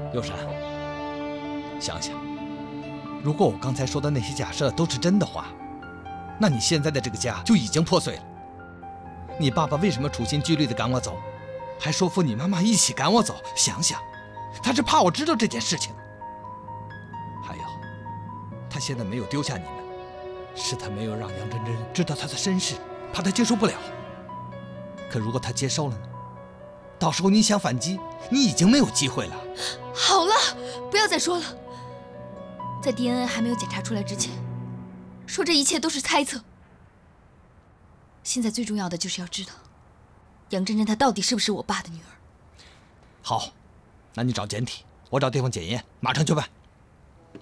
佑山，想想，如果我刚才说的那些假设都是真的话，那你现在的这个家就已经破碎了。你爸爸为什么处心积虑地赶我走，还说服你妈妈一起赶我走？想想，他是怕我知道这件事情。还有，他现在没有丢下你们，是他没有让杨真真知道他的身世，怕他接受不了。可如果他接受了呢？到时候你想反击，你已经没有机会了。 好了，不要再说了。在 DNA 还没有检查出来之前，说这一切都是猜测。现在最重要的就是要知道，杨真真她到底是不是我爸的女儿。 好，那你找简体，我找地方检验，马上就办。